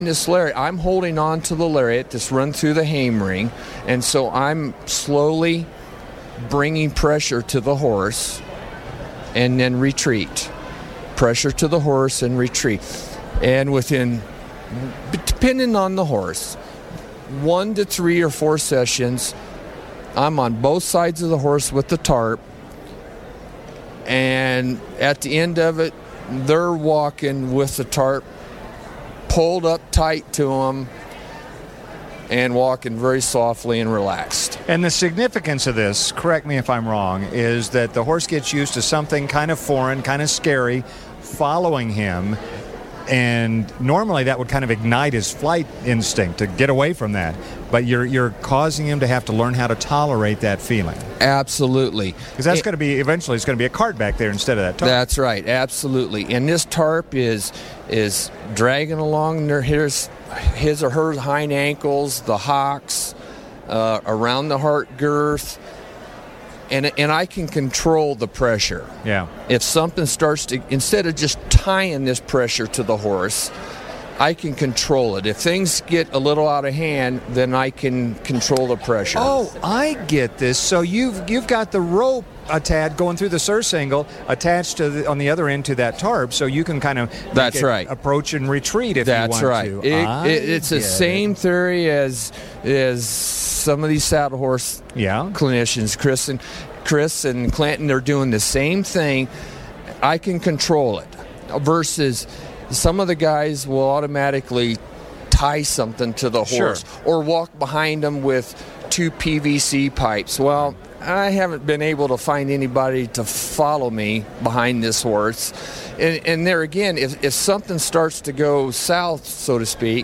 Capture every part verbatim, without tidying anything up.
this lariat, I'm holding on to the lariat that's run through the hame ring, and so I'm slowly bringing pressure to the horse and then retreat. Pressure to the horse and retreat. And within, depending on the horse, one to three or four sessions, I'm on both sides of the horse with the tarp, and at the end of it, they're walking with the tarp pulled up tight to them and walking very softly and relaxed. And the significance of this, correct me if I'm wrong, is that the horse gets used to something kind of foreign, kind of scary, following him, and normally that would kind of ignite his flight instinct to get away from that. But you're you're causing him to have to learn how to tolerate that feeling. Absolutely. Because that's going to be, eventually it's going to be a cart back there instead of that tarp. That's right, absolutely. And this tarp is is dragging along their, his, his or her hind ankles, the hocks, uh, around the heart girth, and and I can control the pressure. Yeah. If something starts to, instead of just tying this pressure to the horse, I can control it. If things get a little out of hand, then I can control the pressure. Oh, I get this. So you've you've got the rope attached going through the surcingle attached to the, on the other end to that tarp, so you can kind of That's right. approach and retreat if That's you want right. to. It, it, it's the same it. theory as as some of these saddle horse yeah. clinicians, Chris and Chris and Clinton. They're doing the same thing. I can control it versus some of the guys will automatically tie something to the horse sure. or walk behind them with two P V C pipes. Well, I haven't been able to find anybody to follow me behind this horse. And, and there again, if, if something starts to go south, so to speak,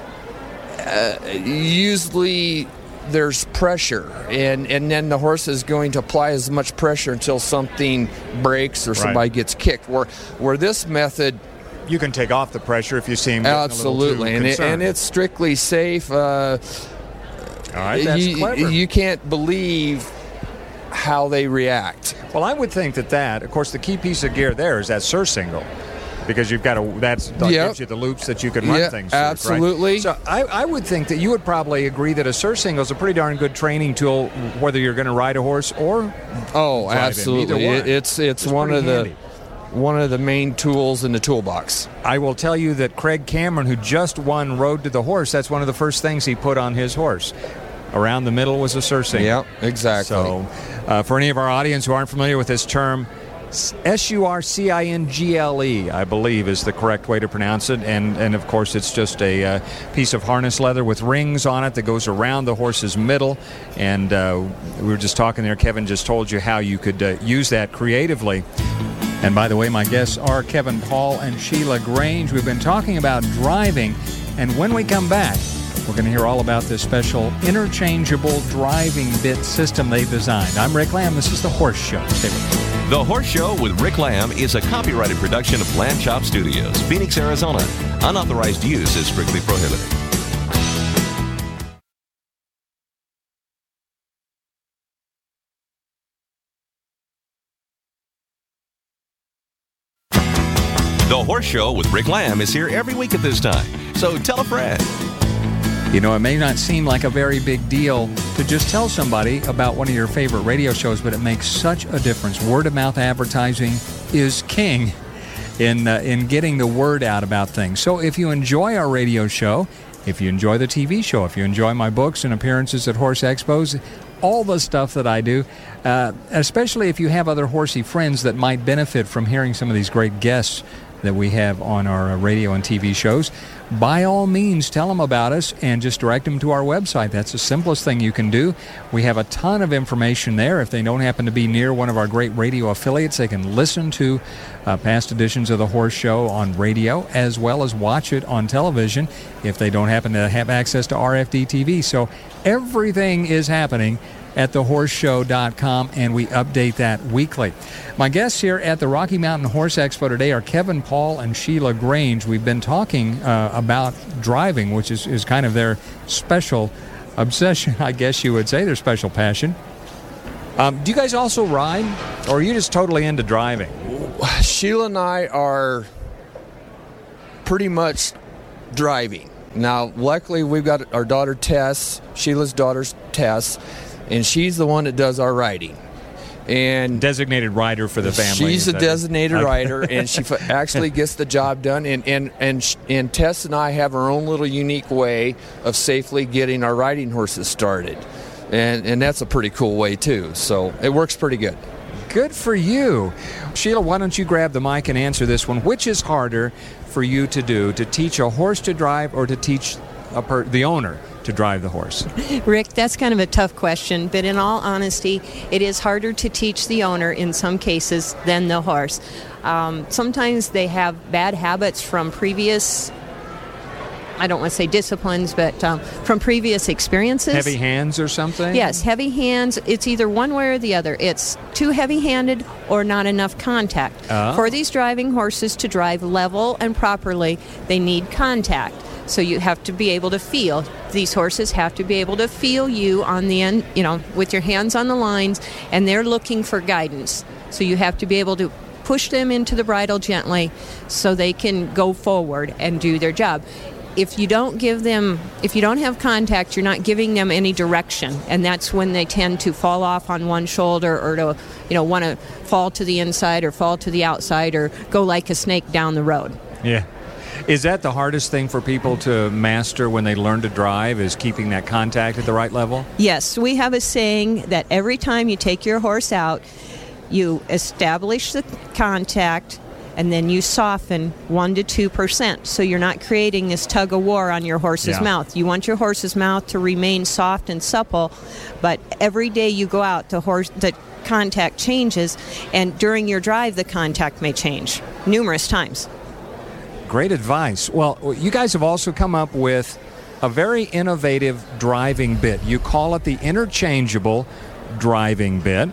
uh, usually there's pressure, and, and then the horse is going to apply as much pressure until something breaks or somebody right. gets kicked. Where, where this method, you can take off the pressure if you see him getting absolutely, a little too and, it, and it's strictly safe. Uh, All right, that's you, clever. You can't believe how they react. Well, I would think that that, of course, the key piece of gear there is that surcingle, because you've got a that's that yep. gives you the loops that you can run yep, things through. absolutely. Right? So I, I would think that you would probably agree that a surcingle is a pretty darn good training tool, whether you're going to ride a horse or oh, drive absolutely. him. Either one. It, it's it's, it's one of handy. the one of the main tools in the toolbox. I will tell you that Craig Cameron, who just won Road to the Horse, that's one of the first things he put on his horse. Around the middle was a surcingle. Yep, exactly. So, uh, for any of our audience who aren't familiar with this term, S U R C I N G L E, I believe, is the correct way to pronounce it. And, and of course, it's just a uh, piece of harness leather with rings on it that goes around the horse's middle. And uh, we were just talking there. Kevin just told you how you could uh, use that creatively. And by the way, my guests are Kevin Paul and Sheila Grange. We've been talking about driving. And when we come back, we're going to hear all about this special interchangeable driving bit system they've designed. I'm Rick Lamb. This is The Horse Show. Stay with me. The Horse Show with Rick Lamb is a copyrighted production of Lamb Chop Studios, Phoenix, Arizona. Unauthorized use is strictly prohibited. The Horse Show with Rick Lamb is here every week at this time, so tell a friend. You know, it may not seem like a very big deal to just tell somebody about one of your favorite radio shows, but it makes such a difference. Word-of-mouth advertising is king in uh, in getting the word out about things. So if you enjoy our radio show, if you enjoy the T V show, if you enjoy my books and appearances at horse expos, all the stuff that I do, uh, especially if you have other horsey friends that might benefit from hearing some of these great guests that we have on our radio and T V shows, by all means, tell them about us and just direct them to our website. That's the simplest thing you can do. We have a ton of information there. If they don't happen to be near one of our great radio affiliates, they can listen to uh, past editions of The Horse Show on radio as well as watch it on television if they don't happen to have access to R F D T V. So everything is happening at the horse show dot com, and we update that weekly. My guests here at the Rocky Mountain Horse Expo today are Kevin Paul and Sheila Grange. We've been talking uh, about driving, which is, is kind of their special obsession, I guess you would say, their special passion. Um, do you guys also ride, or are you just totally into driving? Sheila and I are pretty much driving. Now, luckily, we've got our daughter Tess, Sheila's daughter's Tess, and she's the one that does our riding. And designated rider for the family. She's a designated okay. rider, and she f- actually gets the job done. And and and sh- and Tess and I have our own little unique way of safely getting our riding horses started, and and that's a pretty cool way too. So it works pretty good. Good for you, Sheila. Why don't you grab the mic and answer this one? Which is harder for you to do, to teach a horse to drive, or to teach a per- the owner to drive the horse? Rick, that's kind of a tough question, but in all honesty, it is harder to teach the owner in some cases than the horse. Um, sometimes they have bad habits from previous, I don't want to say disciplines, but um, from previous experiences. Heavy hands or something? Yes, heavy hands. It's either one way or the other. It's too heavy-handed or not enough contact. Oh. For these driving horses to drive level and properly, they need contact. So you have to be able to feel. These horses have to be able to feel you on the end, you know, with your hands on the lines, and they're looking for guidance. So you have to be able to push them into the bridle gently so they can go forward and do their job. If you don't give them, if you don't have contact, you're not giving them any direction, and that's when they tend to fall off on one shoulder or to, you know, want to fall to the inside or fall to the outside or go like a snake down the road. Yeah. Is that the hardest thing for people to master when they learn to drive, is keeping that contact at the right level? Yes, we have a saying that every time you take your horse out, you establish the contact and then you soften one to two percent. So you're not creating this tug of war on your horse's Yeah. mouth. You want your horse's mouth to remain soft and supple, but every day you go out, the horse, the contact changes, and during your drive, the contact may change numerous times. Great advice. Well, you guys have also come up with a very innovative driving bit. You call it the interchangeable driving bit.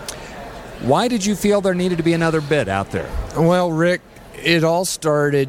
Why did you feel there needed to be another bit out there? Well, Rick, it all started,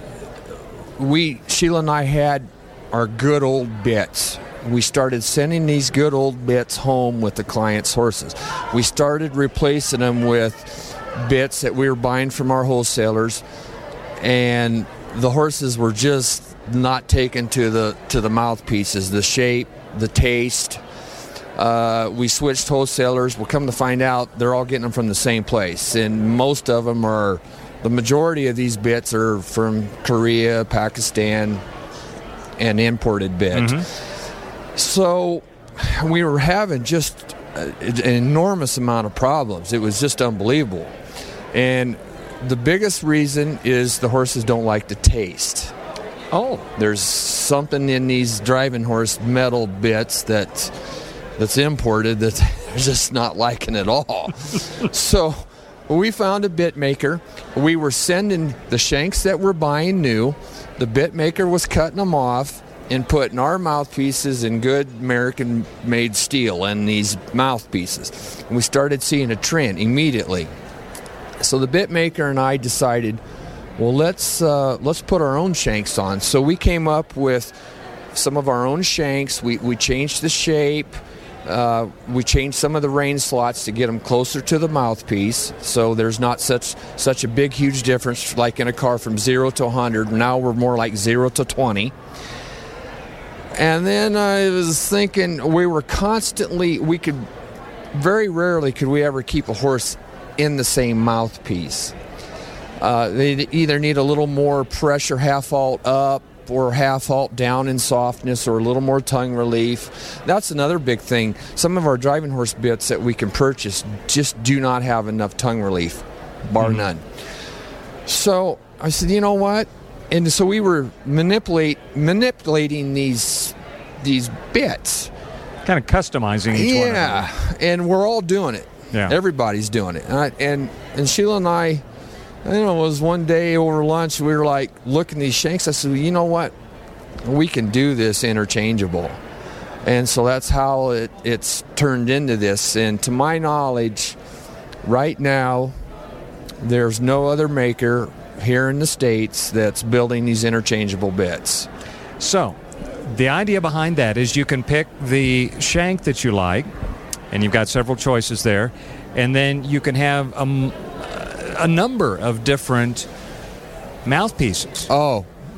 we, Sheila and I had our good old bits. We started sending these good old bits home with the client's horses. We started replacing them with bits that we were buying from our wholesalers, and the horses were just not taken to the to the mouthpieces, the shape, the taste. Uh, we switched wholesalers. We'll come to find out they're all getting them from the same place, and most of them are, the majority of these bits are from Korea, Pakistan, and imported bit. Mm-hmm. So we were having just a, an enormous amount of problems. It was just unbelievable. And the biggest reason is the horses don't like the taste. Oh. There's something in these driving horse metal bits that that's imported that they're just not liking at all. So we found a bit maker. We were sending the shanks that we're buying new. The bit maker was cutting them off and putting our mouthpieces in good American-made steel in these mouthpieces. And we started seeing a trend immediately. So the bit maker and I decided, well, let's uh, let's put our own shanks on. So we came up with some of our own shanks. We we changed the shape. Uh, we changed some of the rein slots to get them closer to the mouthpiece. So there's not such such a big, huge difference like in a car from zero to one hundred. Now we're more like zero to twenty. And then I was thinking we were constantly, we could, very rarely could we ever keep a horse in the same mouthpiece. Uh, they either need a little more pressure, half halt up, or half halt down in softness, or a little more tongue relief. That's another big thing. Some of our driving horse bits that we can purchase just do not have enough tongue relief, bar mm-hmm. none. So I said, you know what? And so we were manipulate manipulating these these bits, kind of customizing each yeah, one. Yeah, and we're all doing it. Yeah. Everybody's doing it. And, I, and and Sheila and I, I don't know, it was one day over lunch, we were like looking at these shanks. I said, you know what? We can do this interchangeable. And so that's how it, it's turned into this. And to my knowledge, right now, there's no other maker here in the States that's building these interchangeable bits. So the idea behind that is you can pick the shank that you like, and you've got several choices there, and then you can have a, a number of different mouthpieces. Oh,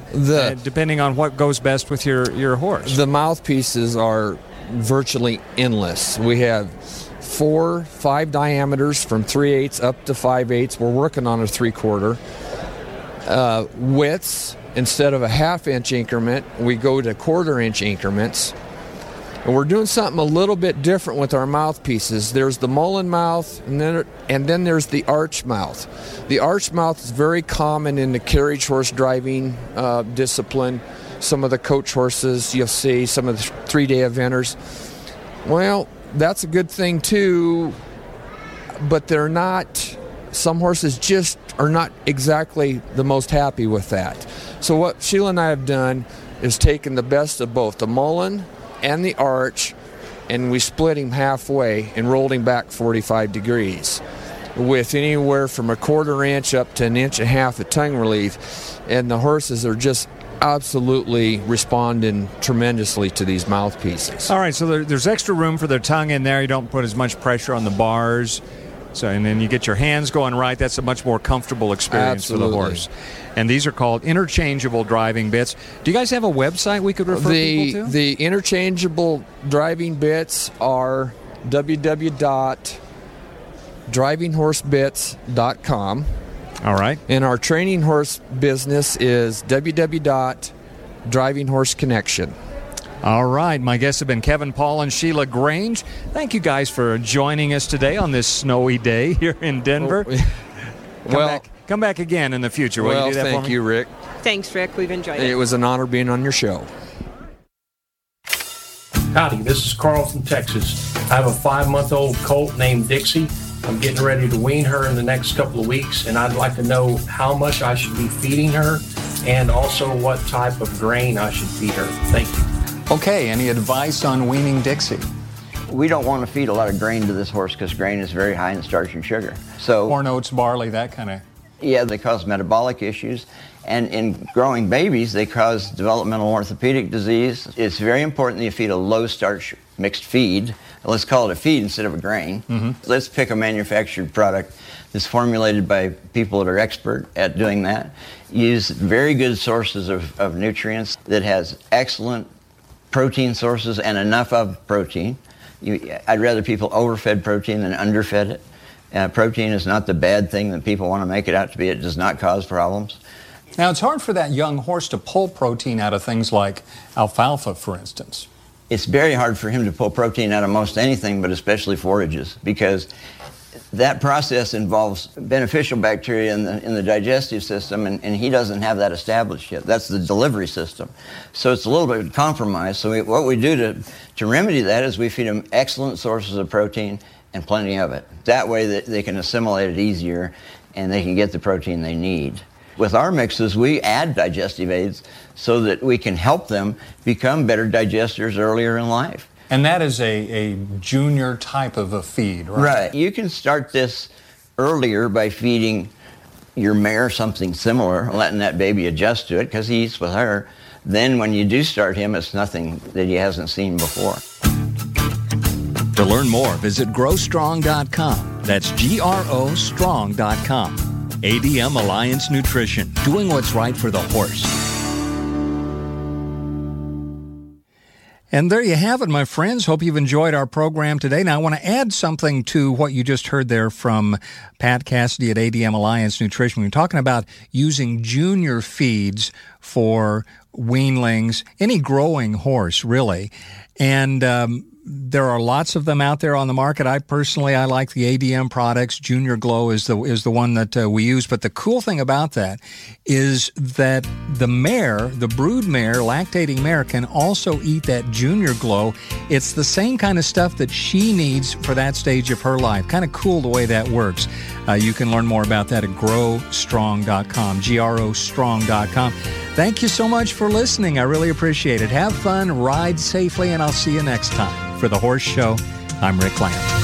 The, uh, depending on what goes best with your, your horse. The mouthpieces are virtually endless. We have four, five diameters from three eighths up to five eighths. We're working on a three quarter. Uh, widths, instead of a half inch increment, we go to quarter inch increments. And we're doing something a little bit different with our mouthpieces. There's the Mullen mouth, and then and then there's the arch mouth. The arch mouth is very common in the carriage horse driving uh, discipline. Some of the coach horses you'll see, some of the three-day eventers. Well, that's a good thing too, but they're not, some horses just are not exactly the most happy with that. So what Sheila and I have done is taken the best of both the Mullen and the arch, and we split him halfway and rolled him back forty-five degrees with anywhere from a quarter inch up to an inch and a half of tongue relief, and the horses are just absolutely responding tremendously to these mouthpieces. All right, so there, there's extra room for their tongue in there. You don't put as much pressure on the bars. So, and then you get your hands going right. That's a much more comfortable experience Absolutely. for the horse. And these are called interchangeable driving bits. Do you guys have a website we could refer the, people to? The interchangeable driving bits are w w w dot driving horse bits dot com. All right. And our training horse business is w w w dot driving horse connection. All right. My guests have been Kevin Paul and Sheila Grange. Thank you guys for joining us today on this snowy day here in Denver. Well, come, well, back, come back again in the future. Will well you do that thank for me? you, Rick. Thanks, Rick. We've enjoyed it. It was an honor being on your show. Howdy, this is Carl from Texas. I have a five-month-old colt named Dixie. I'm getting ready to wean her in the next couple of weeks, and I'd like to know how much I should be feeding her and also what type of grain I should feed her. Thank you. Okay, any advice on weaning Dixie? We don't want to feed a lot of grain to this horse because grain is very high in starch and sugar. So Corn, oats, barley, that kind of... Yeah, they cause metabolic issues. And in growing babies, they cause developmental orthopedic disease. It's very important that you feed a low-starch mixed feed. Let's call it a feed instead of a grain. Mm-hmm. Let's pick a manufactured product that's formulated by people that are expert at doing that. Use very good sources of, of nutrients that has excellent protein sources and enough of protein. You, I'd rather people overfed protein than underfed it. Uh, protein is not the bad thing that people want to make it out to be. It does not cause problems. Now, it's hard for that young horse to pull protein out of things like alfalfa, for instance. It's very hard for him to pull protein out of most anything, but especially forages, because that process involves beneficial bacteria in the, in the digestive system, and, and he doesn't have that established yet. That's the delivery system. So it's a little bit compromised. So we, what we do to, to remedy that is we feed him excellent sources of protein and plenty of it. That way they, they can assimilate it easier and they can get the protein they need. With our mixes, we add digestive aids so that we can help them become better digesters earlier in life. And that is a, a junior type of a feed, right? Right. You can start this earlier by feeding your mare something similar, letting that baby adjust to it because he eats with her. Then when you do start him, it's nothing that he hasn't seen before. To learn more, visit grow strong dot com. That's G R O strong dot com. A D M Alliance Nutrition, doing what's right for the horse. And there you have it, my friends. Hope you've enjoyed our program today. Now, I want to add something to what you just heard there from Pat Cassidy at A D M Alliance Nutrition. We were talking about using junior feeds for weanlings, any growing horse, really. And um, there are lots of them out there on the market. I personally, I like the A D M products. Junior Glow is the is the one that uh, we use. But the cool thing about that is that the mare, the brood mare, lactating mare, can also eat that Junior Glow. It's the same kind of stuff that she needs for that stage of her life. Kind of cool the way that works. Uh, you can learn more about that at grow strong dot com, G R O strong dot com. Thank you so much for listening. I really appreciate it. Have fun, ride safely, and I'll see you next time. For The Horse Show, I'm Rick Lamb.